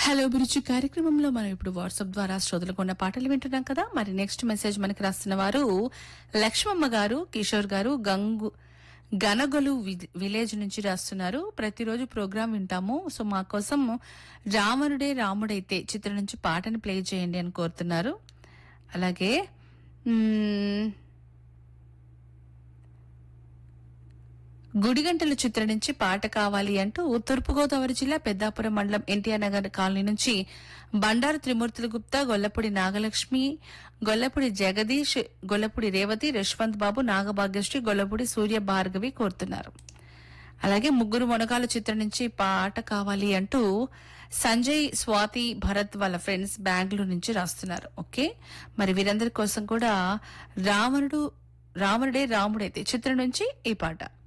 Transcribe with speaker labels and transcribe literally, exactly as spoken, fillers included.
Speaker 1: Hello అభిరుచి కార్యక్రమంలో మనం ఇప్పుడు వాట్సాప్ ద్వారా శ్రోతలకు ఉన్న పాటలు వింటున్నాం కదా. మరి నెక్స్ట్ మెసేజ్ మనకి రాస్తున్న వారు లక్ష్మమ్మ గారు, కిషోర్ గారు గంగు గనగొలు వి- విలేజ్ నుంచి రాస్తున్నారు. ప్రతిరోజు ప్రోగ్రాం వింటాము. సో మా కోసం రావణుడే రాముడైతే చిత్రం నుంచి పాటను ప్లే చేయండి అని కోరుతున్నారు. అలాగే మ్మ్, గుడిగంటల చిత్రం నుంచి పాట కావాలి అంటూ తూర్పుగోదావరి జిల్లా పెద్దాపురం మండలం ఎన్టీఆర్ నగర్ కాలనీ నుంచి బండారు త్రిమూర్తుల గుప్తా, గొల్లపూడి నాగలక్ష్మి, గొల్లపూడి జగదీష్, గొల్లపూడి రేవతి, యశ్వంత్ బాబు, నాగభాగ్యశ్రీ, గొల్లపూడి సూర్య భార్గవి కోరుతున్నారు. అలాగే ముగ్గురు మొనగాల చిత్రం నుంచి పాట కావాలి అంటూ సంజయ్, స్వాతి, భరత్ వాళ్ళ ఫ్రెండ్స్ బెంగళూరు నుంచి రాస్తున్నారు. ఓకే, మరి వీరందరి కోసం కూడా రావణుడు రావణుడే రాముడైతే చిత్రం నుంచి ఈ పాట.